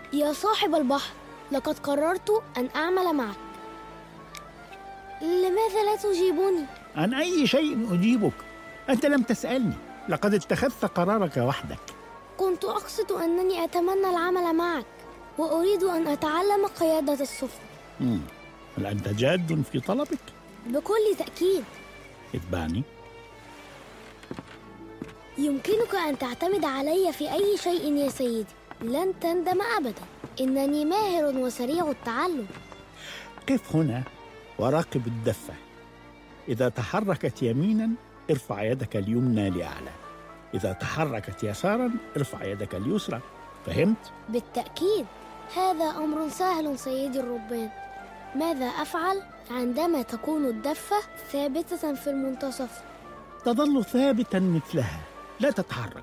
يا صاحب البحر، لقد قررت أن أعمل معك. لماذا لا تجيبني؟ عن أي شيء أجيبك؟ أنت لم تسألني، لقد اتخذت قرارك وحدك. كنت أقصد أنني أتمنى العمل معك، وأريد أن أتعلم قيادة السفن. هل أنت جاد في طلبك؟ بكل تأكيد. اتبعني. يمكنك أن تعتمد علي في أي شيء يا سيدي، لن تندم أبدا، إنني ماهر وسريع التعلم. قف هنا وراقب الدفة. إذا تحركت يمينا ارفع يدك اليمنى لأعلى، إذا تحركت يسارا ارفع يدك اليسرى. فهمت؟ بالتأكيد، هذا أمر سهل سيدي الربان. ماذا أفعل عندما تكون الدفة ثابتة في المنتصف؟ تظل ثابتا مثلها، لا تتحرك.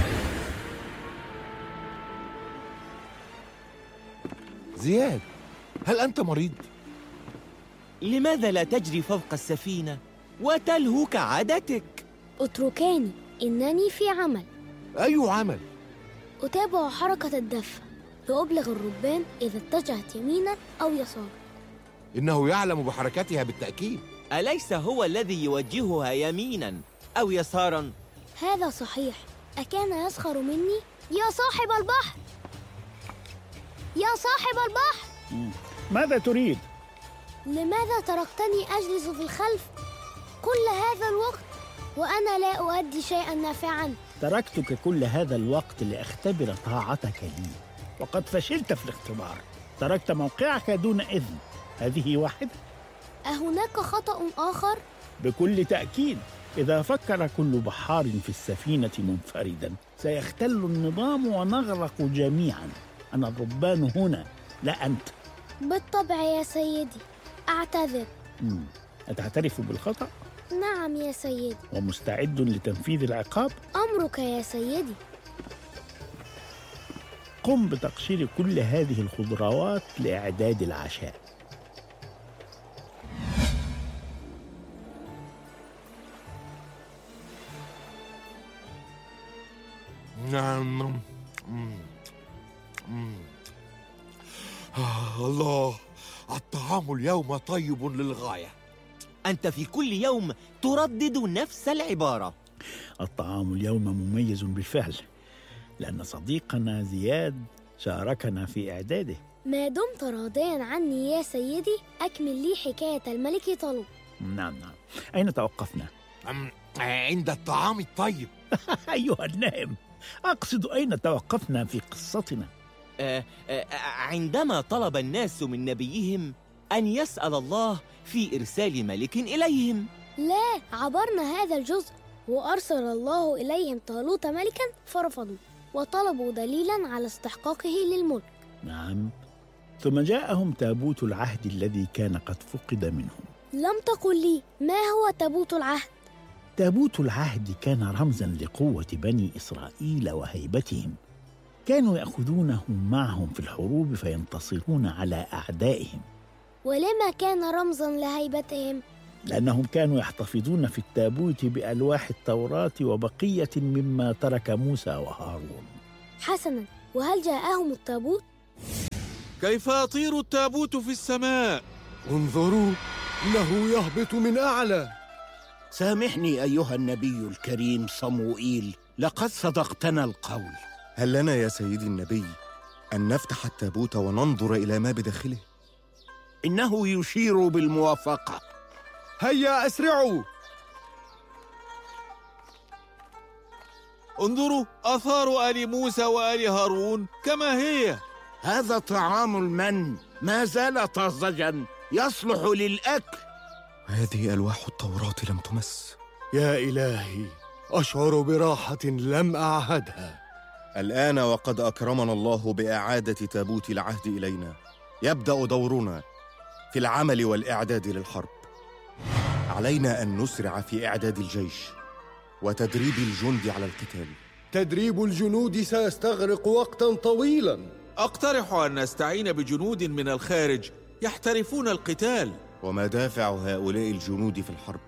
زياد، هل أنت مريض؟ لماذا لا تجري فوق السفينة وتلهو كعادتك؟ اتركاني، إنني في عمل. أي عمل؟ أتابع حركة الدفة لأبلغ الربان إذا اتجهت يمينا أو يسارا. إنه يعلم بحركتها بالتأكيد. أليس هو الذي يوجهها يمينا أو يسارا؟ هذا صحيح. أكان يسخر مني؟ يا صاحب البحر، يا صاحب البحر، ماذا تريد؟ لماذا تركتني أجلس في الخلف كل هذا الوقت وأنا لا أؤدي شيئا نافعا؟ تركتك كل هذا الوقت لأختبر طاعتك لي، وقد فشلت في الاختبار. تركت موقعك دون إذن، هذه واحدة. أهناك خطأ آخر؟ بكل تأكيد. إذا فكر كل بحار في السفينة منفردا سيختل النظام ونغرق جميعا. أنا الربان هنا، لا أنت. بالطبع يا سيدي، أعتذر. أتعترف بالخطأ؟ نعم يا سيدي. ومستعد لتنفيذ العقاب؟ أمرك يا سيدي. قم بتقشير كل هذه الخضروات لإعداد العشاء. نعم. الله، الطعام اليوم طيب للغاية. أنت في كل يوم تردد نفس العبارة. الطعام اليوم مميز بالفعل، لأن صديقنا زياد شاركنا في إعداده. ما دمت راضيا عني يا سيدي، أكمل لي حكاية الملك طالوت. نعم. أين توقفنا؟ عند الطعام الطيب. أيها النائم، أقصد أين توقفنا في قصتنا؟ عندما طلب الناس من نبيهم أن يسأل الله في إرسال ملك إليهم. لا، عبرنا هذا الجزء، وأرسل الله إليهم طالوت ملكا فرفضوا، وطلبوا دليلا على استحقاقه للملك. نعم، ثم جاءهم تابوت العهد الذي كان قد فقد منهم. لم تقل لي ما هو تابوت العهد؟ تابوت العهد كان رمزا لقوة بني إسرائيل وهيبتهم. كانوا يأخذونه معهم في الحروب فينتصرون على أعدائهم. ولما كان رمزا لهيبتهم؟ لأنهم كانوا يحتفظون في التابوت بألواح التوراة وبقية مما ترك موسى وهارون. حسنا، وهل جاءهم التابوت؟ كيف يطير التابوت في السماء؟ انظروا، إنه يهبط من أعلى. سامحني أيها النبي الكريم صموئيل، لقد صدقتنا القول. هل لنا يا سيدي النبي أن نفتح التابوت وننظر إلى ما بداخله؟ إنه يشير بالموافقة. هيا أسرعوا. انظروا، آثار آل موسى وآل هارون كما هي. هذا طعام المن ما زال طازجا، يصلح للأكل. هذه ألواح التوراة لم تمس. يا إلهي، أشعر براحة لم أعهدها. الآن وقد أكرمنا الله بإعادة تابوت العهد إلينا، يبدأ دورنا في العمل والإعداد للحرب. علينا أن نسرع في إعداد الجيش وتدريب الجند على القتال. تدريب الجنود سيستغرق وقتا طويلا. أقترح أن نستعين بجنود من الخارج يحترفون القتال. وما دافع هؤلاء الجنود في الحرب؟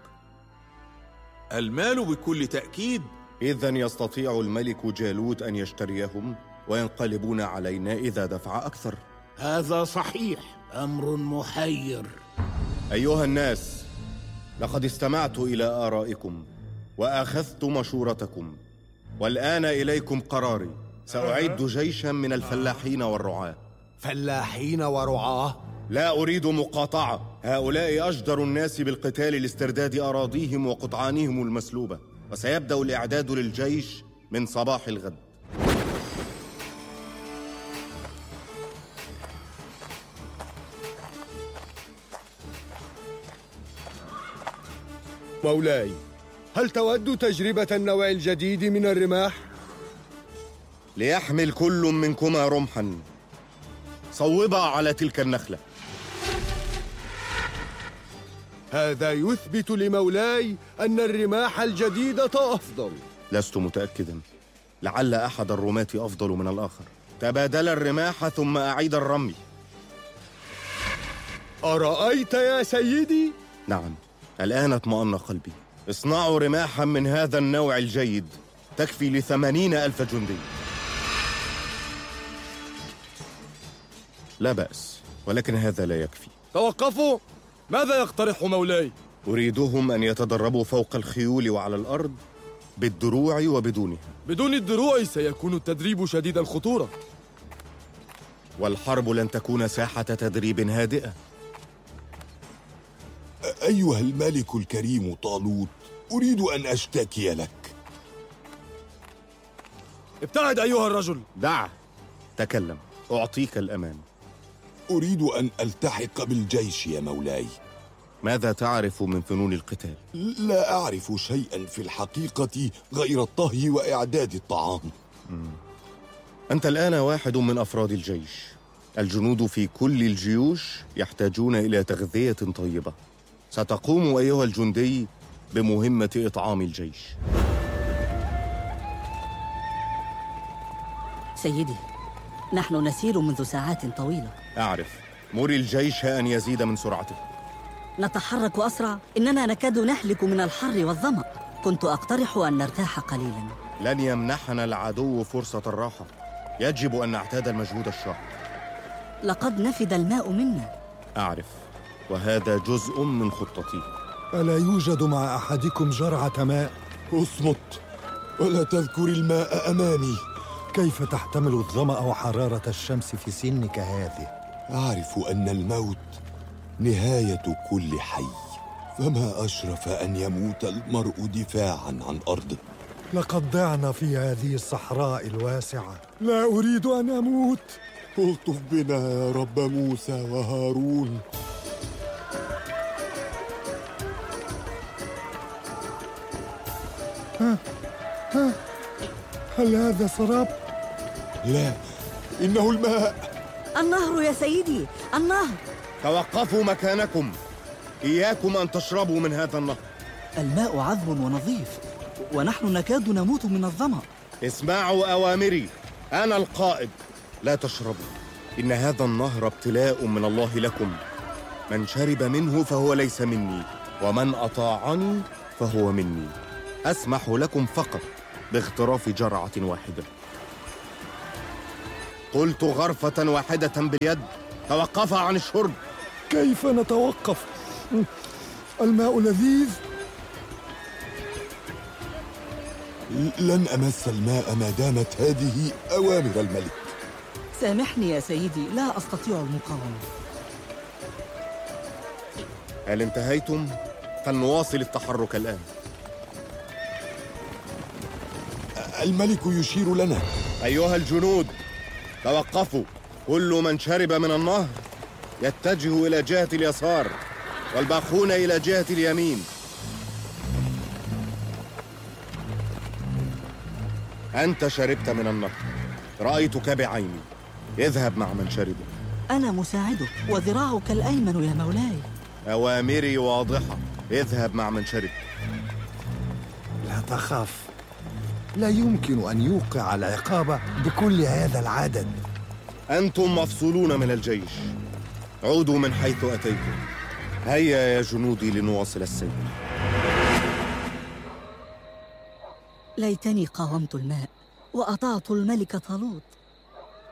المال بكل تأكيد. إذن يستطيع الملك جالوت أن يشتريهم؟ وينقلبون علينا إذا دفع أكثر. هذا صحيح، أمر محير. أيها الناس، لقد استمعت إلى آرائكم وأخذت مشورتكم، والآن إليكم قراري. سأعد جيشا من الفلاحين والرعاة. فلاحين ورعاة؟ لا أريد مقاطعة. هؤلاء أجدر الناس بالقتال لاسترداد أراضيهم وقطعانهم المسلوبة، وسيبدأ الإعداد للجيش من صباح الغد. مولاي، هل تود تجربة النوع الجديد من الرماح؟ ليحمل كل منكما رمحا. صوبا على تلك النخلة. هذا يثبت لمولاي أن الرماح الجديدة أفضل. لست متأكدا، لعل أحد الرماة أفضل من الآخر. تبادل الرماح ثم أعيد الرمي. أرأيت يا سيدي؟ نعم، الآن اطمأن قلبي. اصنعوا رماحا من هذا النوع الجيد تكفي ل80,000 جندي. لا بأس، ولكن هذا لا يكفي. توقفوا! ماذا يقترح مولاي؟ أريدهم أن يتدربوا فوق الخيول وعلى الأرض بالدروع وبدونها. بدون الدروع سيكون التدريب شديد الخطورة، والحرب لن تكون ساحة تدريب هادئة. أيها الملك الكريم طالوت، أريد أن أشتكي لك. ابتعد أيها الرجل. دعه، تكلم، أعطيك الأمان. أريد أن ألتحق بالجيش يا مولاي. ماذا تعرف من فنون القتال؟ لا أعرف شيئا في الحقيقة غير الطهي وإعداد الطعام. أنت الآن واحد من أفراد الجيش. الجنود في كل الجيوش يحتاجون إلى تغذية طيبة. ستقوم أيها الجندي بمهمة إطعام الجيش. سيدي، نحن نسير منذ ساعات طويلة. أعرف، مري الجيش أن يزيد من سرعته. نتحرك أسرع، إننا نكاد نهلك من الحر والظمأ. كنت أقترح أن نرتاح قليلا. لن يمنحنا العدو فرصة الراحة. يجب أن نعتاد المجهود الشاق. لقد نفد الماء منا. أعرف، وهذا جزء من خطتي. ألا يوجد مع أحدكم جرعة ماء؟ اصمت ولا تذكر الماء أمامي. كيف تحتمل الظمأ وحرارة الشمس في سنك هذه؟ أعرف أن الموت نهاية كل حي، فما أشرف أن يموت المرء دفاعاً عن أرضه. لقد ضعنا في هذه الصحراء الواسعة. لا أريد أن أموت. الطف بنا يا رب موسى وهارون. هل هذا سراب؟ لا، إنه الماء. النهر يا سيدي، النهر. توقفوا مكانكم. إياكم أن تشربوا من هذا النهر. الماء عذب ونظيف، ونحن نكاد نموت من الظمأ. اسمعوا أوامري، أنا القائد. لا تشربوا، إن هذا النهر ابتلاء من الله لكم. من شرب منه فهو ليس مني، ومن أطاعني فهو مني. أسمح لكم فقط باغتراف جرعة واحدة. قلت غرفة واحدة باليد. توقفا عن الشرب. كيف نتوقف؟ الماء لذيذ. لن أمس الماء ما دامت هذه أوامر الملك. سامحني يا سيدي، لا أستطيع المقاومة. هل انتهيتم؟ فلنواصل التحرك الآن. الملك يشير لنا. أيها الجنود، توقفوا. كل من شرب من النهر يتجه إلى جهة اليسار، والباقون إلى جهة اليمين. أنت شربت من النهر، رأيتك بعيني. اذهب مع من شربه. أنا مساعدك، وذراعك الأيمن يا مولاي. أوامري واضحة، اذهب مع من شرب. لا تخف، لا يمكن أن يوقع العقاب بكل هذا العدد. أنتم مفصولون من الجيش. عودوا من حيث أتيتم. هيا يا جنودي لنواصل السير. ليتني قاومت الماء وأطعت الملك طالوت.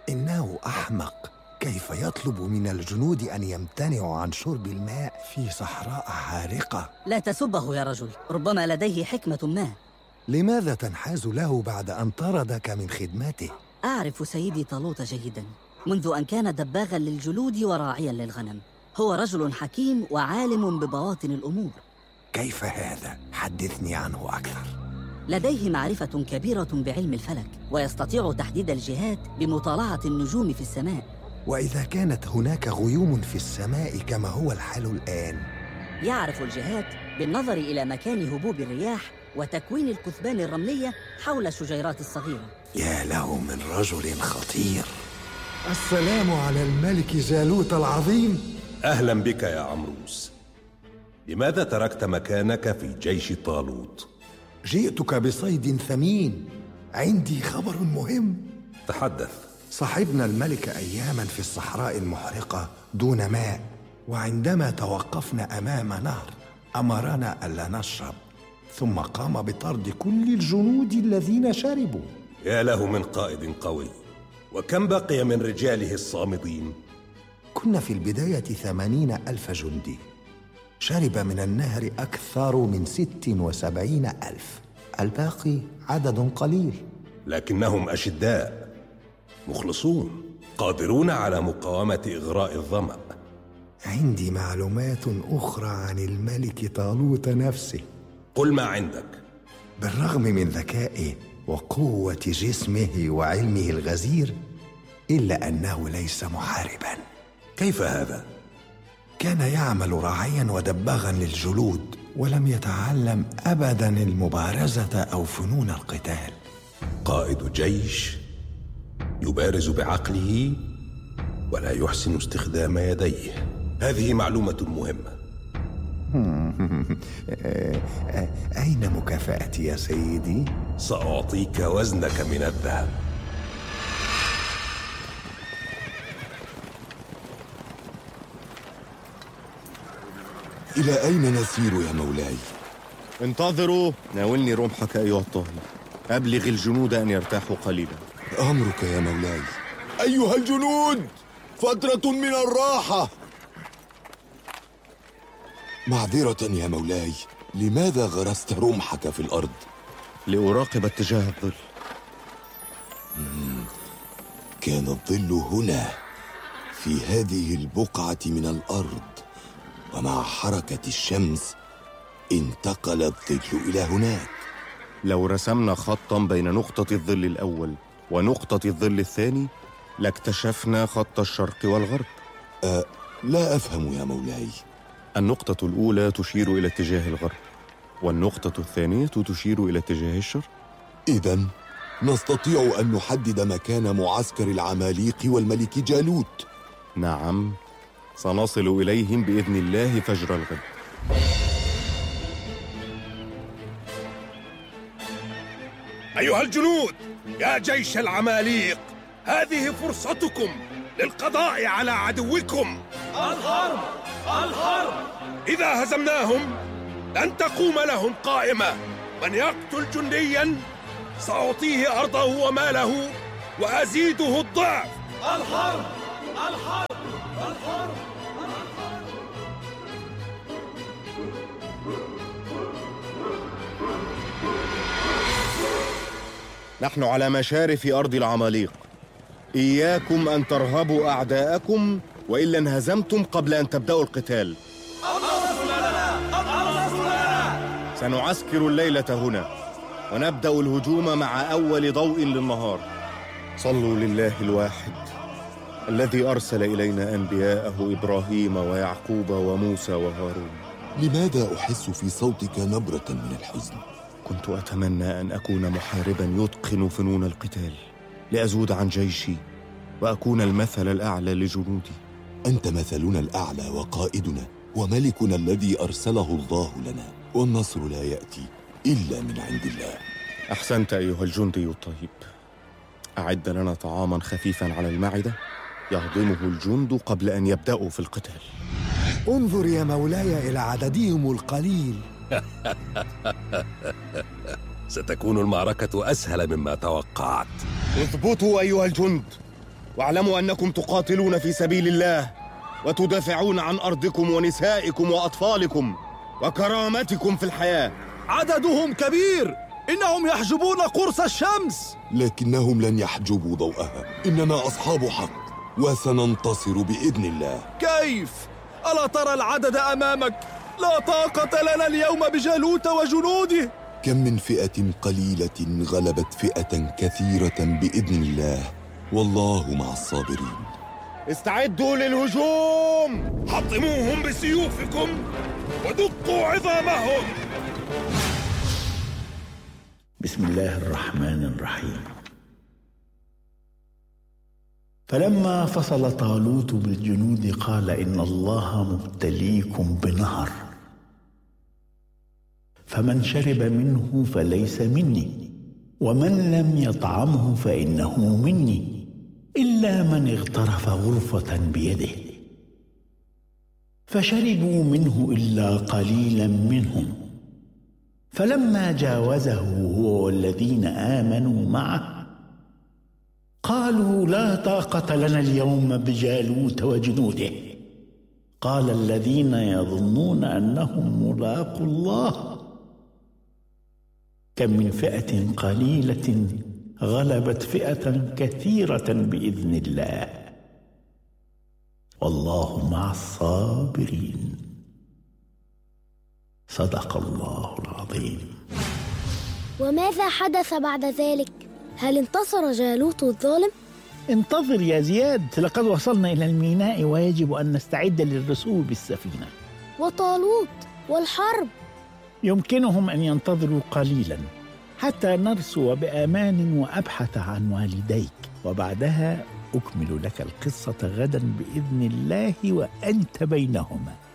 إنه أحمق. كيف يطلب من الجنود أن يمتنعوا عن شرب الماء في صحراء حارقة؟ لا تسبه يا رجل، ربما لديه حكمة ما. لماذا تنحاز له بعد أن طردك من خدمته؟ أعرف سيدي طالوت جيداً منذ أن كان دباغاً للجلود وراعياً للغنم. هو رجل حكيم وعالم ببواطن الأمور. كيف هذا؟ حدثني عنه أكثر. لديه معرفة كبيرة بعلم الفلك، ويستطيع تحديد الجهات بمطالعة النجوم في السماء. وإذا كانت هناك غيوم في السماء كما هو الحال الآن؟ يعرف الجهات بالنظر إلى مكان هبوب الرياح وتكوين الكثبان الرملية حول الشجيرات الصغيرة. يا له من رجل خطير. السلام على الملك جالوت العظيم. أهلا بك يا عمروس. لماذا تركت مكانك في جيش طالوت؟ جئتك بصيد ثمين. عندي خبر مهم. تحدث. صحبنا الملك أياماً في الصحراء المحرقة دون ماء، وعندما توقفنا أمام نهر أمرنا ألا نشرب، ثم قام بطرد كل الجنود الذين شربوا. يا له من قائد قوي. وكم بقي من رجاله الصامدين؟ كنا في البداية 80,000 جندي. شرب من النهر أكثر من 76,000. الباقي عدد قليل. لكنهم أشداء مخلصون قادرون على مقاومة إغراء الظمأ. عندي معلومات أخرى عن الملك طالوت نفسه. قل ما عندك. بالرغم من ذكائه وقوة جسمه وعلمه الغزير، إلا أنه ليس محارباً. كيف هذا؟ كان يعمل راعياً ودباغاً للجلود، ولم يتعلم أبداً المبارزة أو فنون القتال. قائد جيش يبارز بعقله ولا يحسن استخدام يديه. هذه معلومة مهمة. أين مكافأتي يا سيدي؟ سأعطيك وزنك من الذهب. إلى أين نسير يا مولاي؟ انتظروا. ناولني رمحك أيها الطاهي. أبلغ الجنود أن يرتاحوا قليلا. أمرك يا مولاي. أيها الجنود، فترة من الراحة. معذرة يا مولاي، لماذا غرست رمحك في الأرض؟ لأراقب اتجاه الظل. كان الظل هنا في هذه البقعة من الأرض، ومع حركة الشمس انتقل الظل إلى هناك. لو رسمنا خطاً بين نقطة الظل الأول ونقطة الظل الثاني لاكتشفنا خط الشرق والغرب. لا أفهم يا مولاي. النقطة الأولى تشير إلى اتجاه الغرب، والنقطة الثانية تشير إلى اتجاه الشرق. إذن نستطيع أن نحدد مكان معسكر العماليق والملك جالوت. نعم، سنصل إليهم بإذن الله فجر الغد. أيها الجنود، يا جيش العماليق، هذه فرصتكم للقضاء على عدوكم. الحرب الحرب. إذا هزمناهم لن تقوم لهم قائمة. من يقتل جندياً سأعطيه أرضه وماله وأزيده الضعف. الحرب الحرب الحرب. نحن على مشارف أرض العماليق. إياكم أن ترهبوا أعداءكم، وإلا انهزمتم قبل أن تبدأوا القتال. سنعسكر الليلة هنا، ونبدأ الهجوم مع أول ضوء للنهار. صلوا لله الواحد الذي أرسل إلينا أنبياءه إبراهيم ويعقوب وموسى وهارون. لماذا أحس في صوتك نبرة من الحزن؟ كنت أتمنى أن أكون محارباً يتقن فنون القتال، لأزود عن جيشي وأكون المثل الأعلى لجنودي. أنت مثلنا الأعلى وقائدنا وملكنا الذي أرسله الله لنا، والنصر لا يأتي إلا من عند الله. أحسنت أيها الجندي الطيب. أعد لنا طعاماً خفيفاً على المعدة يهضمه الجند قبل أن يبدأوا في القتال. انظر يا مولاي إلى عددهم القليل. ستكون المعركة أسهل مما توقعت. اثبتوا أيها الجند، واعلموا أنكم تقاتلون في سبيل الله وتدافعون عن أرضكم ونسائكم وأطفالكم وكرامتكم في الحياة. عددهم كبير، إنهم يحجبون قرص الشمس. لكنهم لن يحجبوا ضوءها. إننا أصحاب حق وسننتصر بإذن الله. كيف؟ ألا ترى العدد أمامك؟ لا طاقة لنا اليوم بجالوت وجنوده. كم من فئة قليلة غلبت فئة كثيرة بإذن الله، والله مع الصابرين. استعدوا للهجوم. حطموهم بسيوفكم ودقوا عظامهم. بسم الله الرحمن الرحيم. فلما فصل طالوت بالجنود قال إن الله مبتليكم بنهر، فمن شرب منه فليس مني، ومن لم يطعمه فإنه مني، إلا من اغترف غرفة بيده. فشربوا منه إلا قليلا منهم. فلما جاوزه هو والذين آمنوا معه قالوا لا طاقة لنا اليوم بجالوت وجنوده. قال الذين يظنون أنهم ملاقو الله كم من فئة قليلة غلبت فئة كثيرة بإذن الله، والله مع الصابرين. صدق الله العظيم. وماذا حدث بعد ذلك؟ هل انتصر جالوت الظالم؟ انتظر يا زياد، لقد وصلنا إلى الميناء ويجب أن نستعد للرسول بالسفينة. وطالوت والحرب؟ يمكنهم أن ينتظروا قليلا حتى نرسو بأمان وأبحث عن والديك، وبعدها أكمل لك القصة غدا بإذن الله وأنت بينهما.